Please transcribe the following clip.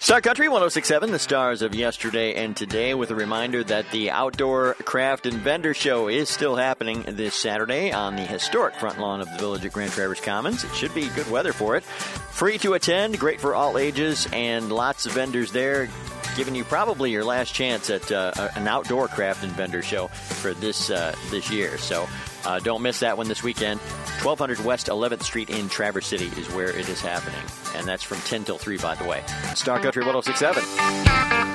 Star Country 106.7, the stars of yesterday and today, with a reminder that the Outdoor Craft and Vendor Show is still happening this Saturday on the historic front lawn of the Village at Grand Traverse Commons. It should be good weather for it. Free to attend, great for all ages, and lots of vendors there, giving you probably your last chance at an outdoor craft and vendor show for this year. So don't miss that one this weekend. 1200 West 11th Street in Traverse City is where it is happening. And that's from 10 till 3, by the way. Star Country 106.7.